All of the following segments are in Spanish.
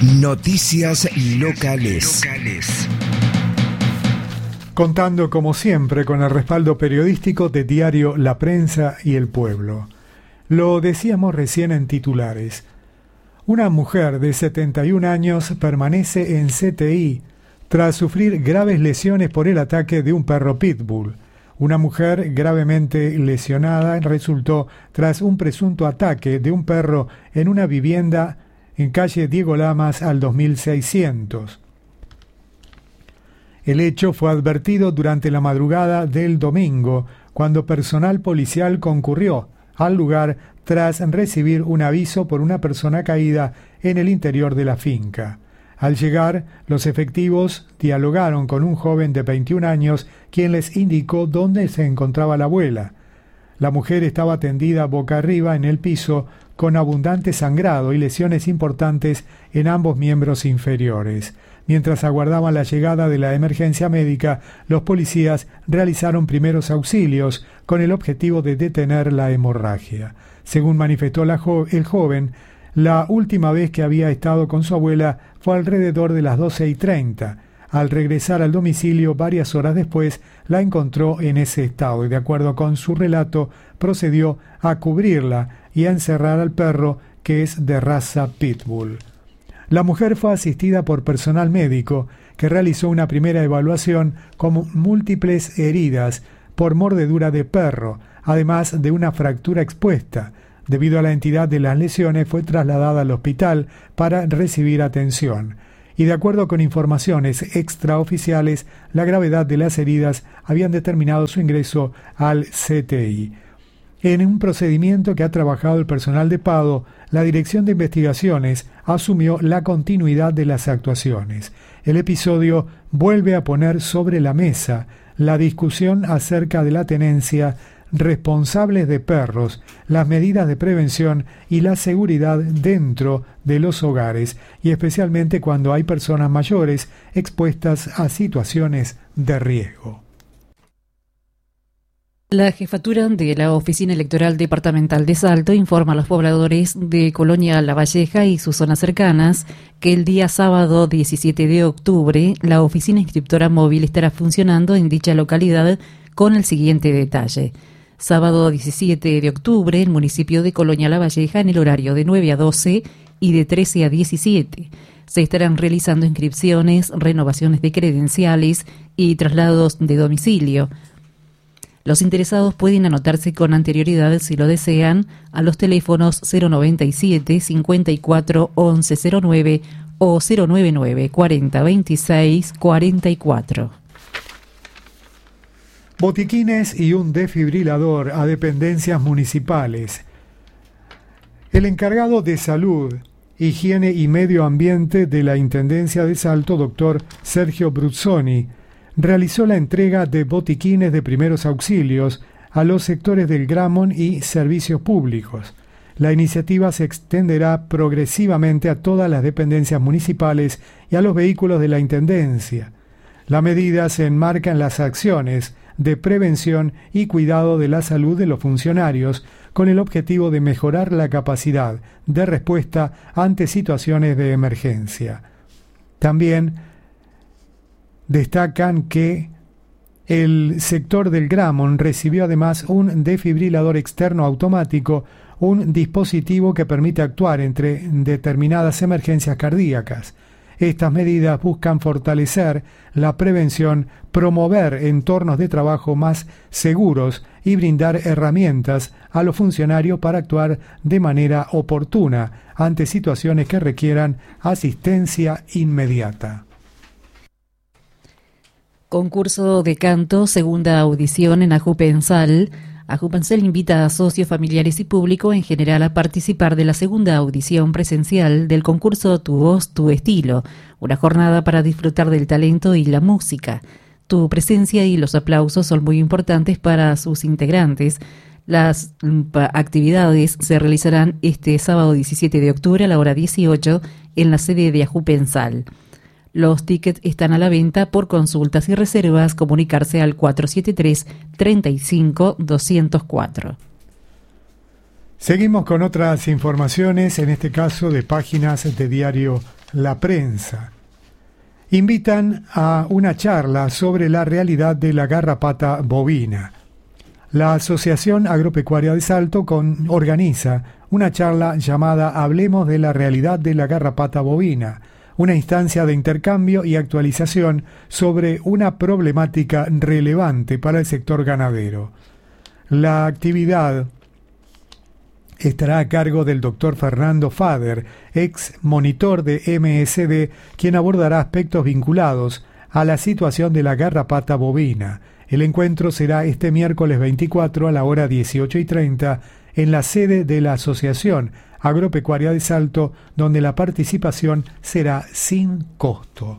Noticias locales. Contando como siempre con el respaldo periodístico de diario La Prensa y El Pueblo. Lo decíamos recién en titulares. Una mujer de 71 años permanece en CTI tras sufrir graves lesiones por el ataque de un perro pitbull. Una mujer gravemente lesionada resultó tras un presunto ataque de un perro en una vivienda en calle Diego Lamas al 2600. El hecho fue advertido durante la madrugada del domingo, cuando personal policial concurrió al lugar tras recibir un aviso por una persona caída en el interior de la finca. Al llegar, los efectivos dialogaron con un joven de 21 años, quien les indicó dónde se encontraba la abuela. La mujer estaba tendida boca arriba en el piso, con abundante sangrado y lesiones importantes en ambos miembros inferiores. Mientras aguardaban la llegada de la emergencia médica, los policías realizaron primeros auxilios con el objetivo de detener la hemorragia. Según manifestó el joven, la última vez que había estado con su abuela fue alrededor de las 12:30. Al regresar al domicilio varias horas después, la encontró en ese estado y, de acuerdo con su relato, procedió a cubrirla y a encerrar al perro, que es de raza pitbull. La mujer fue asistida por personal médico que realizó una primera evaluación con múltiples heridas por mordedura de perro, además de una fractura expuesta. Debido a la entidad de las lesiones, fue trasladada al hospital para recibir atención. Y de acuerdo con informaciones extraoficiales, la gravedad de las heridas habían determinado su ingreso al CTI. En un procedimiento que ha trabajado el personal de PADO, la Dirección de Investigaciones asumió la continuidad de las actuaciones. El episodio vuelve a poner sobre la mesa la discusión acerca de la tenencia, responsables de perros, las medidas de prevención y la seguridad dentro de los hogares, y especialmente cuando hay personas mayores expuestas a situaciones de riesgo. La jefatura de la Oficina Electoral Departamental de Salto informa a los pobladores de Colonia La Valleja y sus zonas cercanas que el día sábado 17 de octubre la oficina inscriptora móvil estará funcionando en dicha localidad con el siguiente detalle. Sábado 17 de octubre, el municipio de Colonia La Valleja, en el horario de 9 a 12 y de 13 a 17. Se estarán realizando inscripciones, renovaciones de credenciales y traslados de domicilio. Los interesados pueden anotarse con anterioridad, si lo desean, a los teléfonos 097 54 11 09 o 099 40 26 44. Botiquines y un desfibrilador a dependencias municipales. El encargado de Salud, Higiene y Medio Ambiente de la Intendencia de Salto, doctor Sergio Bruzzoni, realizó la entrega de botiquines de primeros auxilios a los sectores del Gramón y servicios públicos. La iniciativa se extenderá progresivamente a todas las dependencias municipales y a los vehículos de la Intendencia. La medida se enmarca en las acciones de prevención y cuidado de la salud de los funcionarios, con el objetivo de mejorar la capacidad de respuesta ante situaciones de emergencia. También destacan que el sector del Gramón recibió además un desfibrilador externo automático, un dispositivo que permite actuar entre determinadas emergencias cardíacas. Estas medidas buscan fortalecer la prevención, promover entornos de trabajo más seguros y brindar herramientas a los funcionarios para actuar de manera oportuna ante situaciones que requieran asistencia inmediata. Concurso de canto, segunda audición en Ajupensal. Ajupensal invita a socios, familiares y público en general a participar de la segunda audición presencial del concurso Tu Voz, Tu Estilo, una jornada para disfrutar del talento y la música. Tu presencia y los aplausos son muy importantes para sus integrantes. Las actividades se realizarán este sábado 17 de octubre a la hora 18 en la sede de Ajupensal. Los tickets están a la venta. Por consultas y reservas, comunicarse al 473-35-204. Seguimos con otras informaciones, en este caso de páginas de diario La Prensa. Invitan a una charla sobre la realidad de la garrapata bovina. La Asociación Agropecuaria de Salto organiza una charla llamada Hablemos de la realidad de la garrapata bovina, una instancia de intercambio y actualización sobre una problemática relevante para el sector ganadero. La actividad estará a cargo del doctor Fernando Fader, ex monitor de MSD, quien abordará aspectos vinculados a la situación de la garrapata bovina. El encuentro será este miércoles 24 a la hora 18:30 en la sede de la Asociación Agropecuaria de Salto, donde la participación será sin costo.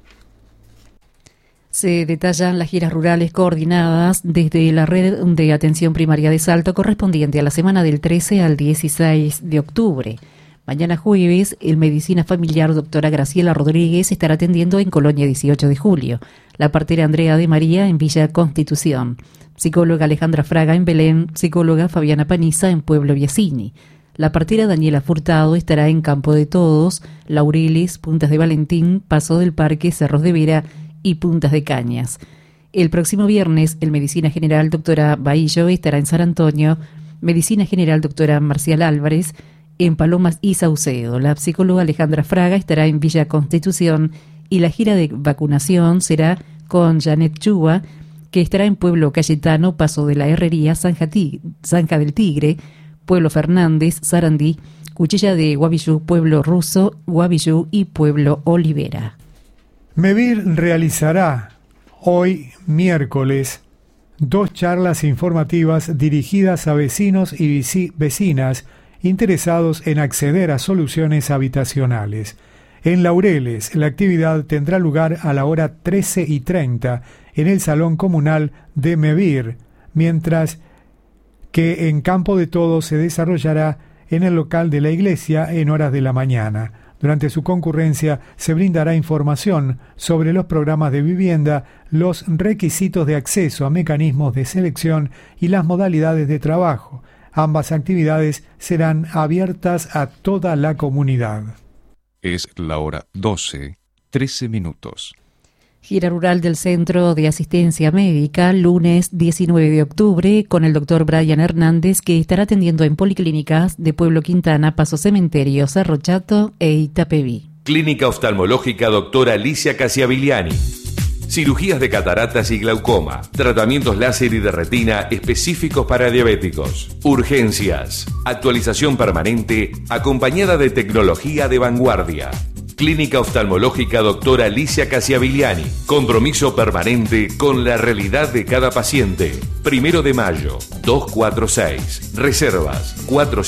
Se detallan las giras rurales coordinadas desde la Red de Atención Primaria de Salto correspondiente a la semana del 13 al 16 de octubre. Mañana jueves, el Medicina Familiar doctora Graciela Rodríguez estará atendiendo en Colonia 18 de julio, la partera Andrea de María en Villa Constitución, psicóloga Alejandra Fraga en Belén, psicóloga Fabiana Paniza en Pueblo Biasini. La partera Daniela Furtado estará en Campo de Todos, Laureles, Puntas de Valentín, Paso del Parque, Cerros de Vera y Puntas de Cañas. El próximo viernes, el Medicina General doctora Bahillo estará en San Antonio, Medicina General doctora Marcial Álvarez en Palomas y Saucedo. La psicóloga Alejandra Fraga estará en Villa Constitución y la gira de vacunación será con Janet Chua, que estará en Pueblo Cayetano, Paso de la Herrería, Zanja del Tigre, Pueblo Fernández, Sarandí, Cuchilla de Guavillú, Pueblo Ruso, Guavillú y Pueblo Olivera. MEVIR realizará hoy, miércoles, 2 charlas informativas dirigidas a vecinos y vecinas interesados en acceder a soluciones habitacionales. En Laureles, la actividad tendrá lugar a la hora 13:30 en el Salón Comunal de MEVIR, mientras que en Campo de Todos se desarrollará en el local de la iglesia en horas de la mañana. Durante su concurrencia se brindará información sobre los programas de vivienda, los requisitos de acceso a mecanismos de selección y las modalidades de trabajo. Ambas actividades serán abiertas a toda la comunidad. Es la hora 12:13 minutos. Gira rural del Centro de Asistencia Médica, lunes 19 de octubre, con el doctor Brian Hernández, que estará atendiendo en policlínicas de Pueblo Quintana, Paso Cementerio, Cerro Chato e Itapeví. Clínica Oftalmológica doctora Alicia Casiavigliani. Cirugías de cataratas y glaucoma, tratamientos láser y de retina específicos para diabéticos, urgencias, actualización permanente acompañada de tecnología de vanguardia. Clínica Oftalmológica doctora Alicia Casiavigliani. Compromiso permanente con la realidad de cada paciente. 1 de mayo, 246. Reservas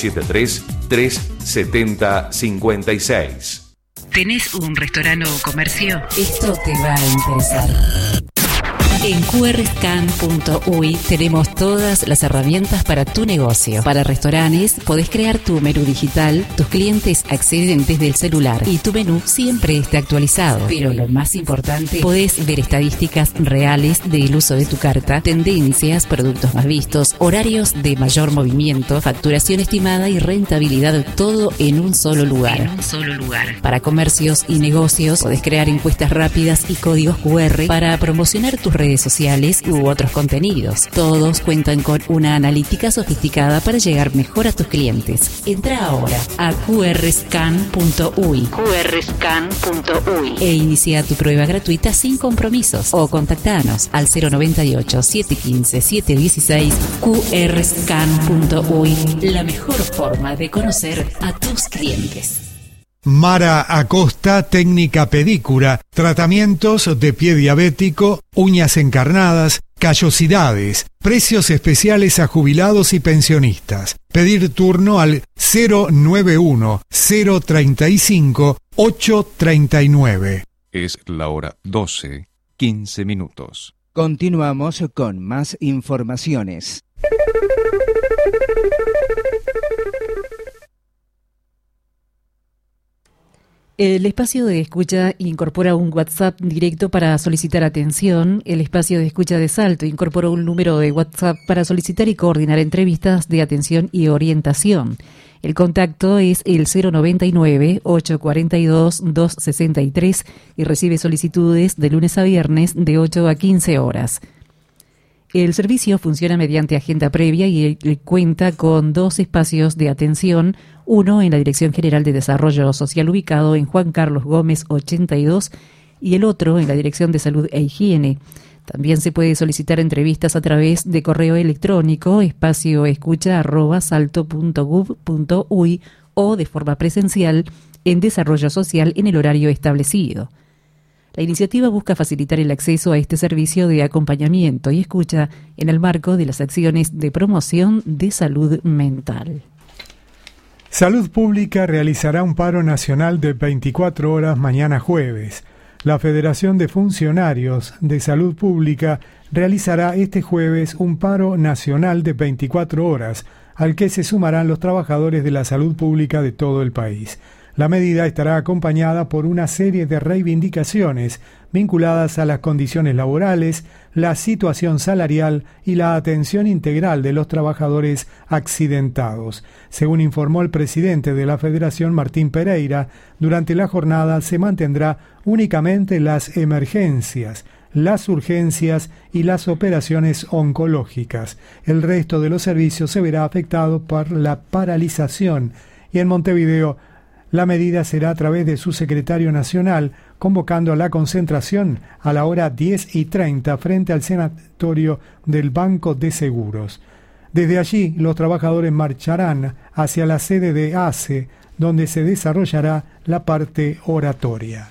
473-370-56. ¿Tenés un restaurante o comercio? Esto te va a interesar. En qrscan.uy tenemos todas las herramientas para tu negocio. Para restaurantes, podés crear tu menú digital, tus clientes acceden desde el celular y tu menú siempre está actualizado. Pero lo más importante, podés ver estadísticas reales del uso de tu carta, tendencias, productos más vistos, horarios de mayor movimiento, facturación estimada y rentabilidad, todo en un solo lugar. Para comercios y negocios, podés crear encuestas rápidas y códigos QR para promocionar tus redes sociales u otros contenidos. Todos cuentan con una analítica sofisticada para llegar mejor a tus clientes. Entra ahora a qrscan.uy e inicia tu prueba gratuita sin compromisos o contactanos al 098-715-716 qrscan.uy, la mejor forma de conocer a tus clientes. Mara Acosta, técnica pedicura, tratamientos de pie diabético, uñas encarnadas, callosidades, precios especiales a jubilados y pensionistas. Pedir turno al 091-035-839. Es la hora 12:15 minutos. Continuamos con más informaciones. El espacio de escucha incorpora un WhatsApp directo para solicitar atención. El espacio de escucha de Salto incorpora un número de WhatsApp para solicitar y coordinar entrevistas de atención y orientación. El contacto es el 099-842-263 y recibe solicitudes de lunes a viernes de 8 a 15 horas. El servicio funciona mediante agenda previa y cuenta con 2 espacios de atención, uno en la Dirección General de Desarrollo Social ubicado en Juan Carlos Gómez 82 y el otro en la Dirección de Salud e Higiene. También se puede solicitar entrevistas a través de correo electrónico espacioescucha@salto.gov.uy o de forma presencial en Desarrollo Social en el horario establecido. La iniciativa busca facilitar el acceso a este servicio de acompañamiento y escucha en el marco de las acciones de promoción de salud mental. Salud Pública realizará un paro nacional de 24 horas mañana jueves. La Federación de Funcionarios de Salud Pública realizará este jueves un paro nacional de 24 horas, al que se sumarán los trabajadores de la salud pública de todo el país. La medida estará acompañada por una serie de reivindicaciones vinculadas a las condiciones laborales, la situación salarial y la atención integral de los trabajadores accidentados. Según informó el presidente de la Federación, Martín Pereira, durante la jornada se mantendrá únicamente las emergencias, las urgencias y las operaciones oncológicas. El resto de los servicios se verá afectado por la paralización y en Montevideo la medida será a través de su secretario nacional, convocando a la concentración a la hora 10:30 frente al Senatorio del Banco de Seguros. Desde allí, los trabajadores marcharán hacia la sede de ACE, donde se desarrollará la parte oratoria.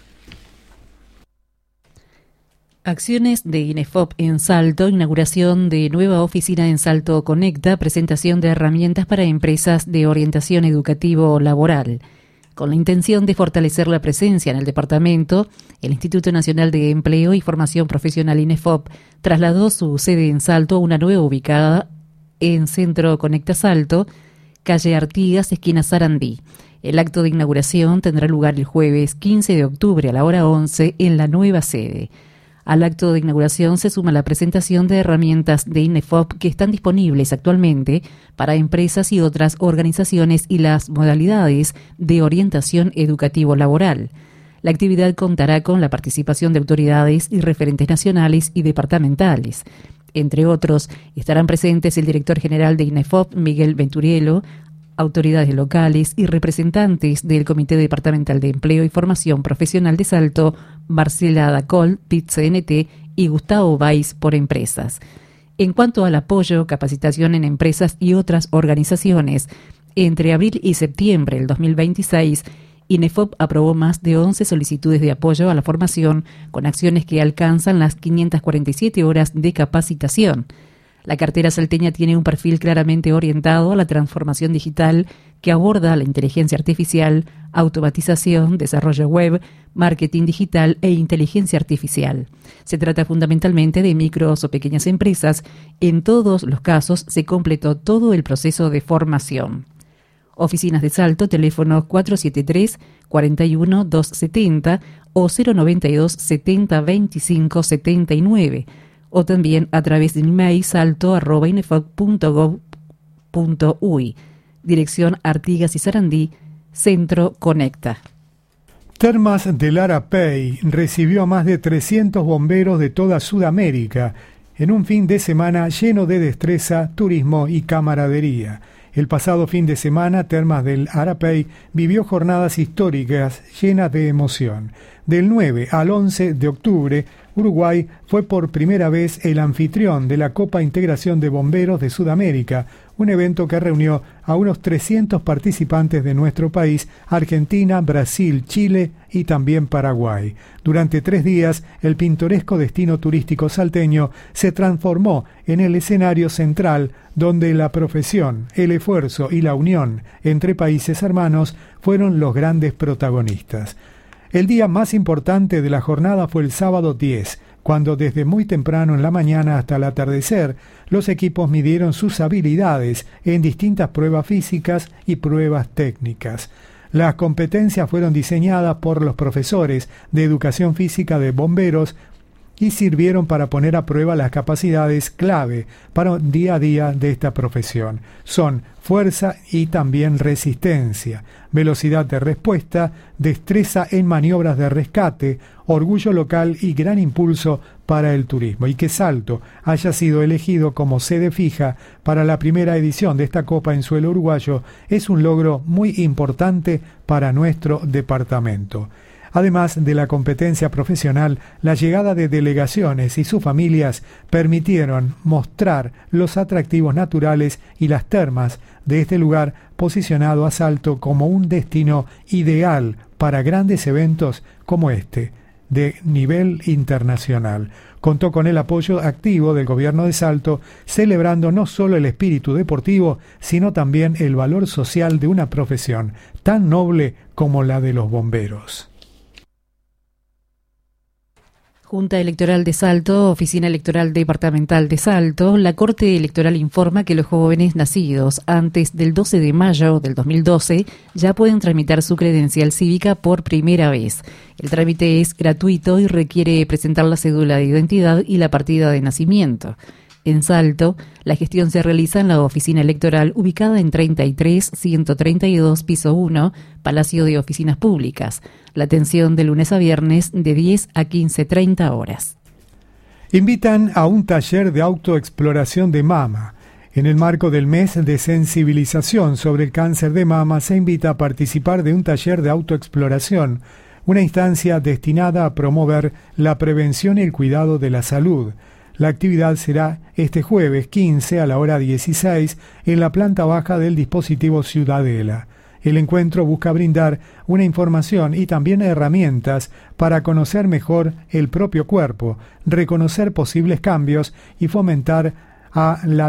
Acciones de INEFOP en Salto, inauguración de nueva oficina en Salto Conecta, presentación de herramientas para empresas de orientación educativo laboral. Con la intención de fortalecer la presencia en el departamento, el Instituto Nacional de Empleo y Formación Profesional INEFOP trasladó su sede en Salto a una nueva ubicada en Centro Conecta Salto, calle Artigas, esquina Sarandí. El acto de inauguración tendrá lugar el jueves 15 de octubre a la hora 11 en la nueva sede. Al acto de inauguración se suma la presentación de herramientas de INEFOP que están disponibles actualmente para empresas y otras organizaciones y las modalidades de orientación educativo laboral. La actividad contará con la participación de autoridades y referentes nacionales y departamentales. Entre otros, estarán presentes el director general de INEFOP, Miguel Venturiello, autoridades locales y representantes del Comité Departamental de Empleo y Formación Profesional de Salto, Marcela Dacol, PIT-CNT y Gustavo Valls por Empresas. En cuanto al apoyo, capacitación en empresas y otras organizaciones, entre abril y septiembre del 2026, INEFOP aprobó más de 11 solicitudes de apoyo a la formación con acciones que alcanzan las 547 horas de capacitación. La cartera salteña tiene un perfil claramente orientado a la transformación digital que aborda la inteligencia artificial, automatización, desarrollo web, marketing digital e inteligencia artificial. Se trata fundamentalmente de micros o pequeñas empresas. En todos los casos se completó todo el proceso de formación. Oficinas de Salto, teléfono 473-41-270 o 092 70 25 79. O también a través de email salto@inefop.gov.uy. Dirección Artigas y Sarandí, Centro Conecta. Termas del Arapey recibió a más de 300 bomberos de toda Sudamérica en un fin de semana lleno de destreza, turismo y camaradería. El pasado fin de semana, Termas del Arapey vivió jornadas históricas llenas de emoción. Del 9 al 11 de octubre, Uruguay fue por primera vez el anfitrión de la Copa Integración de Bomberos de Sudamérica, un evento que reunió a unos 300 participantes de nuestro país, Argentina, Brasil, Chile y también Paraguay. Durante 3 días, el pintoresco destino turístico salteño se transformó en el escenario central donde la profesión, el esfuerzo y la unión entre países hermanos fueron los grandes protagonistas. El día más importante de la jornada fue el sábado 10, cuando desde muy temprano en la mañana hasta el atardecer, los equipos midieron sus habilidades en distintas pruebas físicas y pruebas técnicas. Las competencias fueron diseñadas por los profesores de educación física de bomberos y sirvieron para poner a prueba las capacidades clave para el día a día de esta profesión. Son fuerza y también resistencia, velocidad de respuesta, destreza en maniobras de rescate, orgullo local y gran impulso para el turismo. Y que Salto haya sido elegido como sede fija para la primera edición de esta Copa en suelo uruguayo es un logro muy importante para nuestro departamento. Además de la competencia profesional, la llegada de delegaciones y sus familias permitieron mostrar los atractivos naturales y las termas de este lugar, posicionado a Salto como un destino ideal para grandes eventos como este, de nivel internacional. Contó con el apoyo activo del gobierno de Salto, celebrando no solo el espíritu deportivo, sino también el valor social de una profesión tan noble como la de los bomberos. Junta Electoral de Salto, Oficina Electoral Departamental de Salto, la Corte Electoral informa que los jóvenes nacidos antes del 12 de mayo del 2012 ya pueden tramitar su credencial cívica por primera vez. El trámite es gratuito y requiere presentar la cédula de identidad y la partida de nacimiento. En Salto, la gestión se realiza en la oficina electoral ubicada en 33-132, piso 1, Palacio de Oficinas Públicas. La atención de lunes a viernes de 10 a 15:30 horas. Invitan a un taller de autoexploración de mama. En el marco del mes de sensibilización sobre el cáncer de mama, se invita a participar de un taller de autoexploración, una instancia destinada a promover la prevención y el cuidado de la salud. La actividad será este jueves 15 a la hora 16 en la planta baja del dispositivo Ciudadela. El encuentro busca brindar una información y también herramientas para conocer mejor el propio cuerpo, reconocer posibles cambios y fomentar a la